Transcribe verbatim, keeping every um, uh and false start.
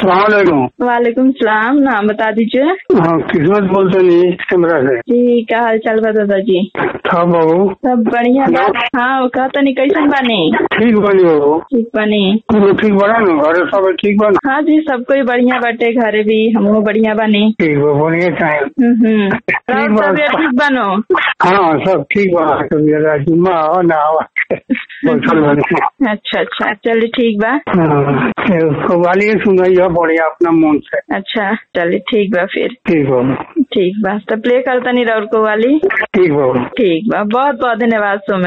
सलामकुम। वालेकुम सलाम। नाम बता दीजिए। हाँ, किस्मत बोलते नहीं कैमरा से। जी, क्या हाल चाल बा दादाजी? था बाबू सब बढ़िया बा। हाँ, वो कहता नहीं कैसन बानी? ठीक बनी बाबू। ठीक बानी। तू ठीक बना ना? घरे सब ठीक बना? हाँ जी, सब कोई बढ़िया बाटे, घरे भी हमहू बढ़िया बानी। ठीक बा, बढ़िया चाहिए। हम्म हम्म। और बा। तबियत ठीक बानो? हाँ, सब ठीक बा। तबियत जुम्मा आवा ना आवा बैठल बनी। अच्छा अच्छा, चलिए ठीक बा। हाँ, कव्वाली सुनाइए बढ़िया अपना मन से। अच्छा, चलिए ठीक बा फिर। ठीक बा। ठीक बा, तो प्ले करता नहीं रहा को वाली। ठीक बा। ठीक बा, बहुत बहुत धन्यवाद सो